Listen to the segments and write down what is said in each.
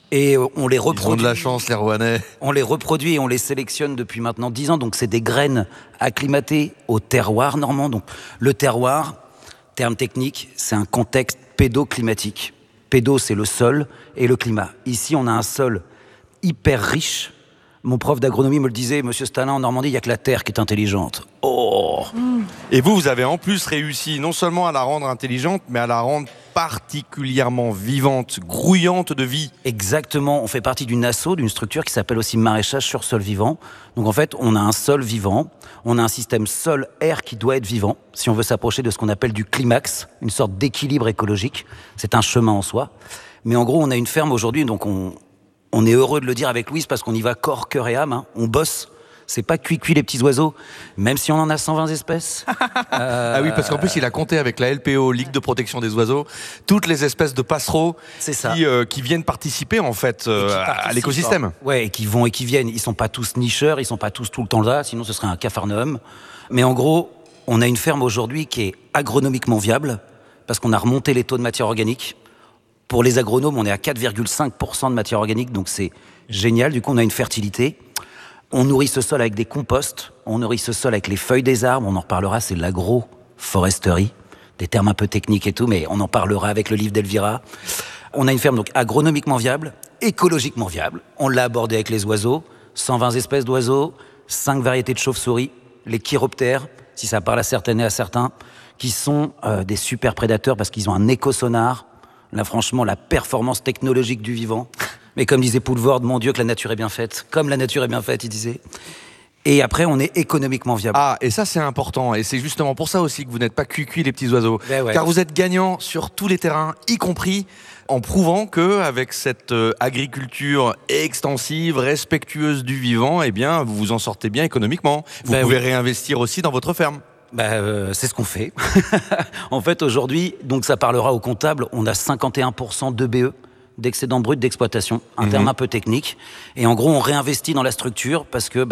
Et on les reproduit. Ils ont de la chance, les Rouennais. On les reproduit et on les sélectionne depuis maintenant 10 ans. Donc, c'est des graines acclimatées au terroir normand. Donc, le terroir, terme technique, c'est un contexte pédoclimatique. Pédo, c'est le sol et le climat. Ici, on a un sol hyper riche. Mon prof d'agronomie me le disait, Monsieur Stalin, en Normandie, il n'y a que la terre qui est intelligente. Oh. Et vous avez en plus réussi non seulement à la rendre intelligente, mais à la rendre particulièrement vivante, grouillante de vie. Exactement, on fait partie d'une asso, d'une structure qui s'appelle aussi maraîchage sur sol vivant. Donc en fait, on a un sol vivant, on a un système sol-air qui doit être vivant, si on veut s'approcher de ce qu'on appelle du climax, une sorte d'équilibre écologique. C'est un chemin en soi. Mais en gros, on a une ferme aujourd'hui, donc on est heureux de le dire avec Louise parce qu'on y va corps, cœur et âme. On bosse. C'est pas cuit les petits oiseaux, même si on en a 120 espèces. Ah oui, parce qu'en plus, il a compté avec la LPO, Ligue de protection des oiseaux, toutes les espèces de passereaux qui viennent participer en fait à l'écosystème. Ouais, et qui vont et qui viennent. Ils sont pas tous nicheurs, ils sont pas tous tout le temps là, sinon ce serait un capharnaüm. Mais en gros, on a une ferme aujourd'hui qui est agronomiquement viable parce qu'on a remonté les taux de matière organique. Pour les agronomes, on est à 4,5% de matière organique, donc c'est génial. Du coup, on a une fertilité. On nourrit ce sol avec des composts, on nourrit ce sol avec les feuilles des arbres, on en reparlera, c'est l'agroforesterie, des termes un peu techniques et tout, mais on en parlera avec le livre d'Elvira. On a une ferme donc agronomiquement viable, écologiquement viable. On l'a abordé avec les oiseaux, 120 espèces d'oiseaux, 5 variétés de chauves-souris, les chiroptères, si ça parle à certaines et à certains, qui sont des super prédateurs parce qu'ils ont un écosonar. Là, franchement, la performance technologique du vivant. Mais comme disait Poulvord, mon Dieu, que la nature est bien faite. Comme la nature est bien faite, il disait. Et après, on est économiquement viable. Ah, et ça, c'est important. Et c'est justement pour ça aussi que vous n'êtes pas cuit les petits oiseaux. Ben ouais. Car vous êtes gagnant sur tous les terrains, y compris en prouvant qu'avec cette agriculture extensive, respectueuse du vivant, eh bien, vous vous en sortez bien économiquement. Vous pouvez réinvestir aussi dans votre ferme. C'est ce qu'on fait. En fait, aujourd'hui, donc ça parlera aux comptables, on a 51% d'EBE, d'excédent brut d'exploitation, un terme un peu technique. Et en gros, on réinvestit dans la structure parce que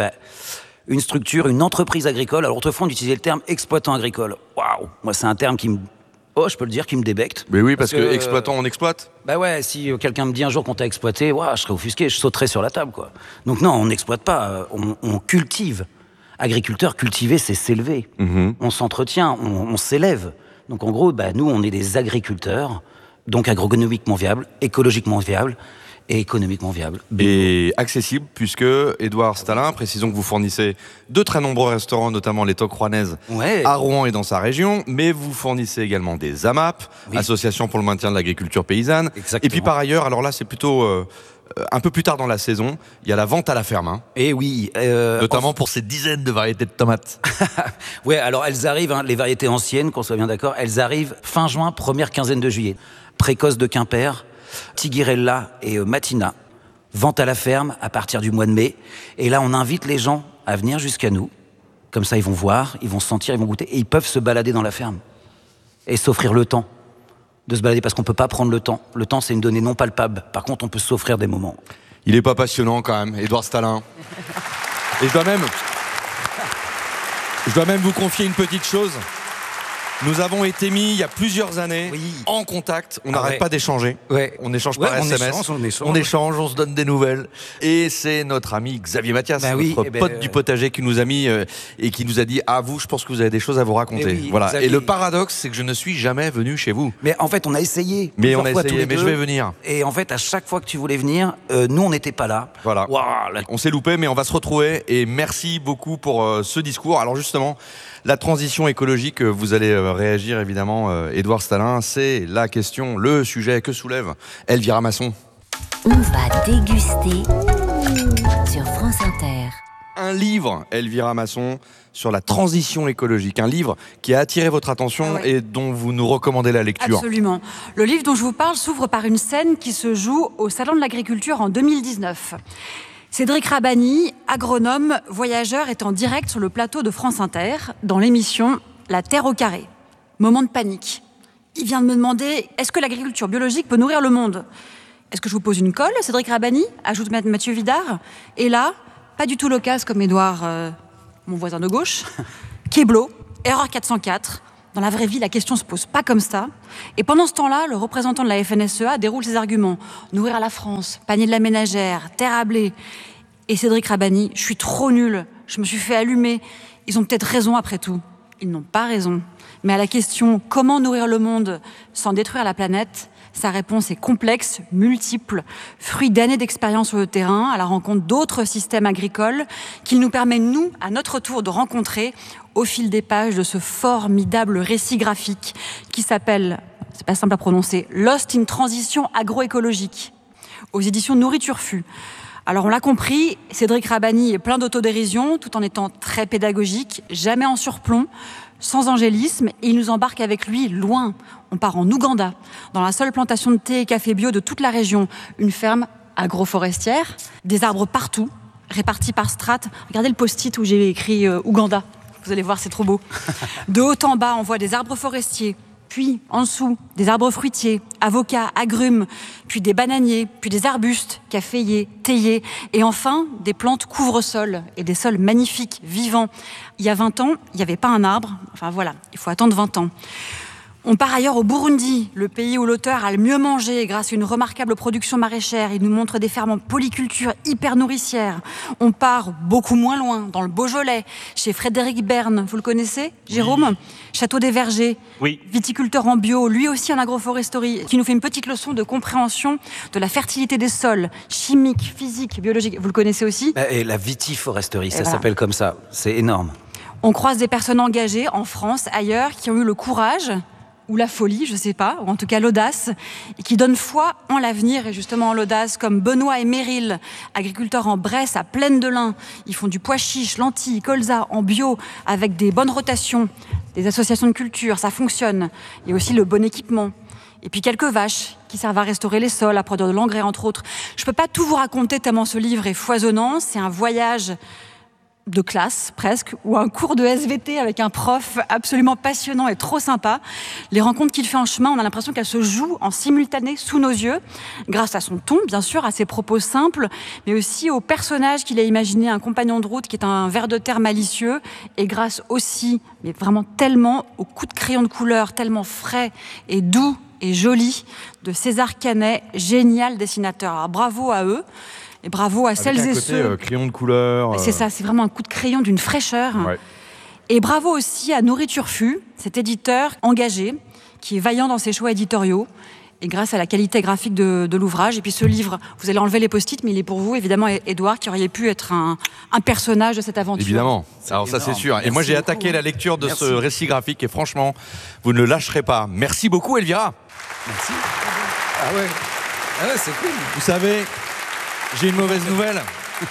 une structure, une entreprise agricole, alors autrefois on utilisait le terme exploitant agricole. Waouh, moi c'est un terme qui me... Oh, je peux le dire, qui me débecte. Mais oui, parce que exploitant, on exploite. Si quelqu'un me dit un jour qu'on t'a exploité, je serais offusqué, je sauterais sur la table, quoi. Donc non, on n'exploite pas, on cultive. Agriculteur, cultiver, c'est s'élever. On s'entretient, on s'élève. Donc en gros, nous, on est des agriculteurs, donc agronomiquement viables, écologiquement viables et économiquement viables. Et accessible, puisque Édouard Stalin, précisons que vous fournissez de très nombreux restaurants, notamment les Toques rouennaises, à Rouen et dans sa région, mais vous fournissez également des AMAP, Association pour le maintien de l'agriculture paysanne. Exactement. Et puis par ailleurs, alors là, c'est plutôt... un peu plus tard dans la saison, il y a la vente à la ferme. Et oui. Notamment pour ces dizaines de variétés de tomates. Ouais, alors elles arrivent, les variétés anciennes, qu'on soit bien d'accord, elles arrivent fin juin, première quinzaine de juillet. Précoce de Quimper, Tigirella et Matina. Vente à la ferme à partir du mois de mai. Et là, on invite les gens à venir jusqu'à nous. Comme ça, ils vont voir, ils vont sentir, ils vont goûter. Et ils peuvent se balader dans la ferme. Et s'offrir le temps de se balader, parce qu'on ne peut pas prendre le temps. Le temps, c'est une donnée non palpable. Par contre, on peut s'offrir des moments. Il n'est pas passionnant quand même, Édouard Stalin. Et je dois même vous confier une petite chose. Nous avons été mis, il y a plusieurs années, en contact. On n'arrête pas d'échanger. On échange par SMS. On échange, on se donne des nouvelles. Et c'est notre ami Xavier Mathias, notre pote du potager, qui nous a mis et qui nous a dit « Ah, vous, je pense que vous avez des choses à vous raconter. » Voilà. Xavier... Et le paradoxe, c'est que je ne suis jamais venu chez vous. Mais en fait, on a essayé. Mais je vais venir. Et en fait, à chaque fois que tu voulais venir, nous, on n'était pas là. Voilà. On s'est loupé, mais on va se retrouver. Et merci beaucoup pour ce discours. Alors justement, la transition écologique, vous allez réagir évidemment, Édouard Stalin, c'est la question, le sujet que soulève Elvira Masson. On va déguster sur France Inter. Un livre, Elvira Masson, sur la transition écologique. Un livre qui a attiré votre attention et dont vous nous recommandez la lecture. Absolument. Le livre dont je vous parle s'ouvre par une scène qui se joue au Salon de l'Agriculture en 2019. Cédric Rabani, agronome, voyageur, est en direct sur le plateau de France Inter dans l'émission La Terre au carré. Moment de panique. Il vient de me demander, est-ce que l'agriculture biologique peut nourrir le monde ? Est-ce que je vous pose une colle, Cédric Rabani ? Ajoute Mathieu Vidard. Et là, pas du tout loquace comme Édouard, mon voisin de gauche. Keblo, erreur 404. Dans la vraie vie, la question se pose pas comme ça. Et pendant ce temps-là, le représentant de la FNSEA déroule ses arguments. Nourrir la France, panier de la ménagère, terre à blé. Et Cédric Rabanny, je suis trop nul, je me suis fait allumer. Ils ont peut-être raison après tout. Ils n'ont pas raison. Mais à la question « Comment nourrir le monde sans détruire la planète ?», sa réponse est complexe, multiple, fruit d'années d'expérience sur le terrain, à la rencontre d'autres systèmes agricoles, qu'il nous permet, nous, à notre tour, de rencontrer au fil des pages de ce formidable récit graphique qui s'appelle, c'est pas simple à prononcer, « Lost in Transition agroécologique » aux éditions Nourriture Fût. Alors on l'a compris, Cédric Rabanny est plein d'autodérision, tout en étant très pédagogique, jamais en surplomb, sans angélisme, et il nous embarque avec lui loin. On part en Ouganda, dans la seule plantation de thé et café bio de toute la région, une ferme agroforestière, des arbres partout, répartis par strates. Regardez le post-it où j'ai écrit Ouganda, vous allez voir, c'est trop beau. De haut en bas, on voit des arbres forestiers, puis en dessous, des arbres fruitiers, avocats, agrumes, puis des bananiers, puis des arbustes, caféiers, théiers, et enfin des plantes couvre-sol et des sols magnifiques, vivants. Il y a 20 ans, il n'y avait pas un arbre. Enfin voilà, il faut attendre 20 ans. On part ailleurs au Burundi, le pays où l'auteur a le mieux mangé grâce à une remarquable production maraîchère. Il nous montre des fermes en polyculture hyper nourricières. On part beaucoup moins loin, dans le Beaujolais, chez Frédéric Berne. Vous le connaissez, Jérôme ? Oui. Château des Vergers, oui. Viticulteur en bio, lui aussi en agroforesterie, qui nous fait une petite leçon de compréhension de la fertilité des sols, chimique, physique, biologique. Vous le connaissez aussi ? Et la vitiforesterie, ça s'appelle comme ça. C'est énorme. On croise des personnes engagées en France, ailleurs, qui ont eu le courage ou la folie, je sais pas, ou en tout cas l'audace, et qui donnent foi en l'avenir et justement en l'audace, comme Benoît et Meryl, agriculteurs en Bresse à Plaine-de-Lin. Ils font du pois chiche, lentilles, colza en bio, avec des bonnes rotations, des associations de culture, ça fonctionne. Il y a aussi le bon équipement. Et puis quelques vaches qui servent à restaurer les sols, à produire de l'engrais, entre autres. Je peux pas tout vous raconter tellement ce livre est foisonnant, c'est un voyage de classe, presque, ou un cours de SVT avec un prof absolument passionnant et trop sympa. Les rencontres qu'il fait en chemin, on a l'impression qu'elles se jouent en simultané sous nos yeux, grâce à son ton, bien sûr, à ses propos simples, mais aussi au personnage qu'il a imaginé, un compagnon de route qui est un ver de terre malicieux, et grâce aussi, mais vraiment tellement, au coup de crayon de couleur, tellement frais et doux et joli, de César Canet, génial dessinateur. Alors bravo à eux. Et bravo à celles et ceux. Crayon de couleur. C'est ça, c'est vraiment un coup de crayon d'une fraîcheur. Ouais. Et bravo aussi à Nourriture Fût, cet éditeur engagé, qui est vaillant dans ses choix éditoriaux, et grâce à la qualité graphique de l'ouvrage. Et puis ce livre, vous allez enlever les post-it, mais il est pour vous, évidemment, Édouard, qui aurait pu être un personnage de cette aventure. Évidemment, alors ça c'est sûr. Et moi j'ai attaqué la lecture de ce récit graphique, et franchement, vous ne le lâcherez pas. Merci beaucoup, Elvira. Merci. Ah ouais, c'est cool. Vous savez, j'ai une mauvaise nouvelle.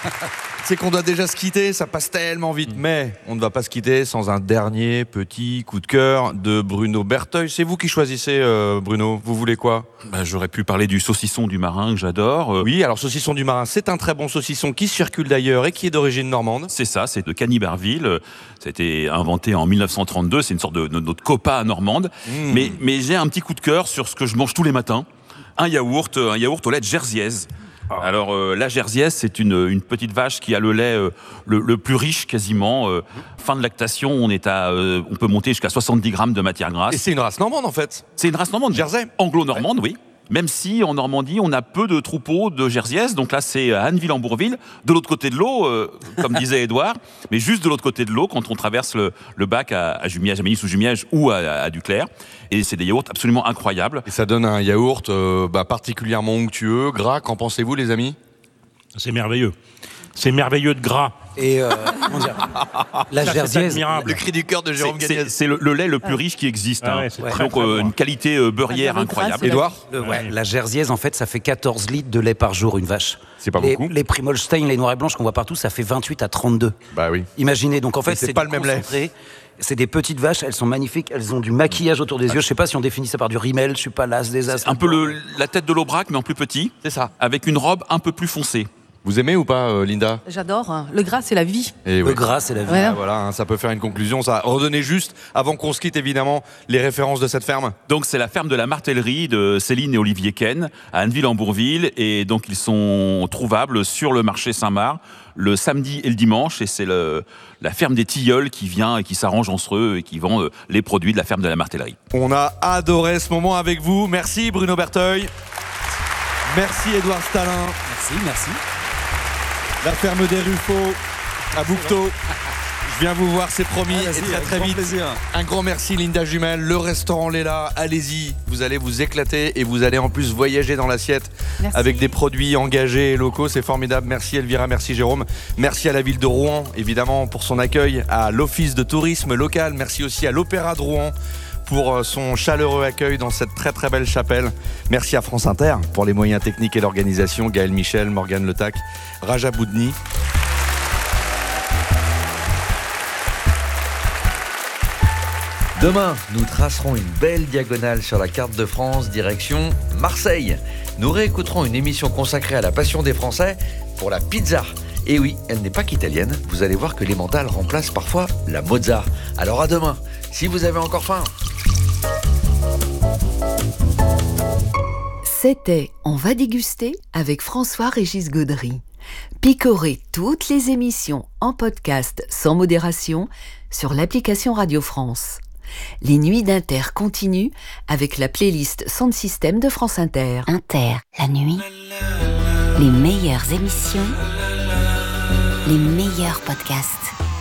C'est qu'on doit déjà se quitter, ça passe tellement vite. Mais on ne va pas se quitter sans un dernier petit coup de cœur de Bruno Berteuil. C'est vous qui choisissez, Bruno. Vous voulez quoi ? J'aurais pu parler du saucisson du marin que j'adore. Oui, alors saucisson du marin, c'est un très bon saucisson qui circule d'ailleurs et qui est d'origine normande. C'est ça, c'est de Canibarville. Ça a été inventé en 1932. C'est une sorte de notre copa normande. Mais j'ai un petit coup de cœur sur ce que je mange tous les matins. Un yaourt au lait de Jersiaise. Alors la Jersiaise, c'est une petite vache qui a le lait le plus riche quasiment. Fin de lactation, on peut monter jusqu'à 70 grammes de matière grasse. Et c'est une race normande en fait. C'est une race normande. Jersey. Anglo-normande, oui. Même si en Normandie, on a peu de troupeaux de Jersiaises. Donc là, c'est à Anneville-en-Bourville, de l'autre côté de l'eau, comme disait Édouard. Mais juste de l'autre côté de l'eau, quand on traverse le bac à Jumièges, à Magny-sous-Jumièges ou à Duclair. Et c'est des yaourts absolument incroyables. Et ça donne un yaourt particulièrement onctueux, gras. Qu'en pensez-vous, les amis ? C'est merveilleux. C'est merveilleux de gras. Et comment dire, la Jersiaise, le cri du cœur de Jérôme Gagnès. C'est le lait le plus riche qui existe. Donc une qualité beurrière incroyable. Édouard ? La Jersiaise, en fait, ça fait 14 litres de lait par jour, une vache. C'est pas beaucoup. Les Primolstein, les noirs et blanches qu'on voit partout, ça fait 28 à 32. Bah oui. Imaginez, donc en fait, c'est pas le même lait. C'est des petites vaches, elles sont magnifiques, elles ont du maquillage autour des yeux. Je sais pas si on définit ça par du rimel, je suis pas las des as. Un peu la tête de l'Aubrac, mais en plus petit. C'est ça. Avec une robe un peu plus foncée. Vous aimez ou pas, Linda ? J'adore. Le gras, c'est la vie. Et le gras, c'est la vie. Ouais. Voilà, ça peut faire une conclusion. Ça. Redonnez juste, avant qu'on se quitte, évidemment, les références de cette ferme. Donc, c'est la ferme de la Martellerie de Céline et Olivier Ken à Anneville-en-Bourville. Et donc, ils sont trouvables sur le marché Saint-Marc le samedi et le dimanche. Et c'est la ferme des Tilleuls qui vient et qui s'arrange entre eux et qui vend les produits de la ferme de la Martellerie. On a adoré ce moment avec vous. Merci, Bruno Berteuil. Merci, Édouard Stalin. Merci. La ferme des Ruffaux à Bouquetot. Je viens vous voir, c'est promis, et très vite. Plaisir. Un grand merci, Linda Jumel. Le restaurant Léla, allez-y. Vous allez vous éclater et vous allez en plus voyager dans l'assiette avec des produits engagés et locaux. C'est formidable. Merci Elvira, merci Jérôme. Merci à la ville de Rouen, évidemment, pour son accueil, à l'Office de tourisme local. Merci aussi à l'Opéra de Rouen pour son chaleureux accueil dans cette très très belle chapelle. Merci à France Inter pour les moyens techniques et l'organisation. Gaël Michel, Morgane Letac, Raja Boudni. Demain, nous tracerons une belle diagonale sur la carte de France, direction Marseille. Nous réécouterons une émission consacrée à la passion des Français pour la pizza. Et oui, elle n'est pas qu'italienne, vous allez voir que l'emmental remplace parfois la mozza. Alors à demain, si vous avez encore faim. C'était On va déguster avec François-Régis Gaudry. Picorez toutes les émissions en podcast sans modération sur l'application Radio France. Les nuits d'Inter continuent avec la playlist Sound System de France Inter. Inter, la nuit, les meilleures émissions, les meilleurs podcasts.